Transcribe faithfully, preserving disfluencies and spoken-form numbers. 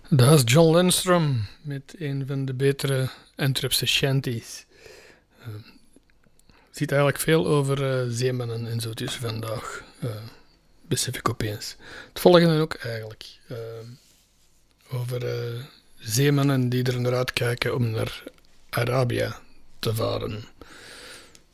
Dat is John Lindstrom met een van de betere Antwerpse shanties. Uh, je ziet eigenlijk veel over uh, zeemannen en zo tussen vandaag. Uh, besef ik opeens. Het volgende ook eigenlijk. Uh, over uh, zeemannen die er naar uitkijken om naar Arabië te varen.